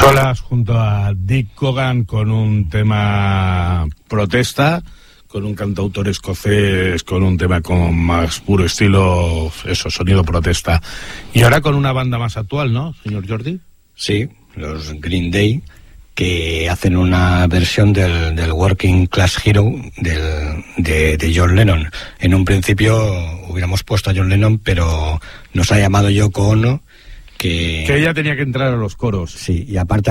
solas junto a Dick Coogan con un tema protesta, con un cantautor escocés con un tema con más puro estilo, eso, sonido protesta. Y ahora con una banda más actual, ¿no, señor Jordi? Sí, los Green Day, que hacen una versión del Working Class Hero de John Lennon. En un principio hubiéramos puesto a John Lennon, pero nos ha llamado Yoko Ono, que ella tenía que entrar a los coros. Sí, y aparte ha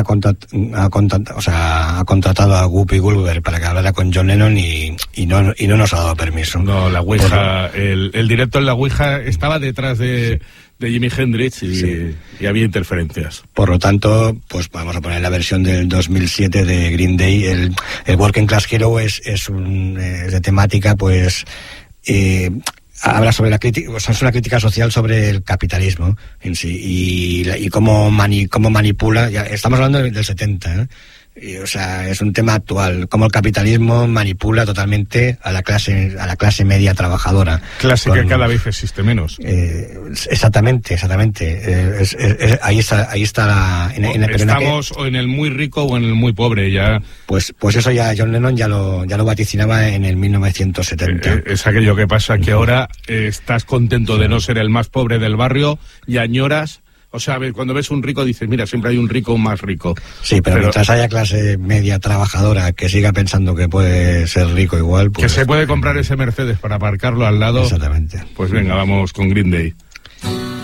contratado a Whoopi Goldberg para que hablara con John Lennon y no nos ha dado permiso. No, la Ouija, el directo en la Ouija estaba detrás de Jimi Hendrix y había interferencias. Por lo tanto, pues vamos a poner la versión del 2007 de Green Day. El Working Class Hero es de temática, pues habla sobre la crítica, o sea, es una crítica social sobre el capitalismo en sí y cómo manipula. Ya estamos hablando del 70, ¿eh? O sea, es un tema actual, cómo el capitalismo manipula totalmente a la clase media trabajadora. Clase que cada vez existe menos. Exactamente. Ahí está la... Estamos o en el muy rico o en el muy pobre, ya. Pues eso ya John Lennon ya lo vaticinaba en el 1970. Es aquello que pasa, que ahora estás contento de no ser el más pobre del barrio y añoras. O sea, cuando ves un rico dices, mira, siempre hay un rico más rico. Sí, pero mientras haya clase media trabajadora que siga pensando que puede ser rico igual... Pues, que se puede comprar ese Mercedes para aparcarlo al lado. Exactamente. Pues venga, vamos con Green Day.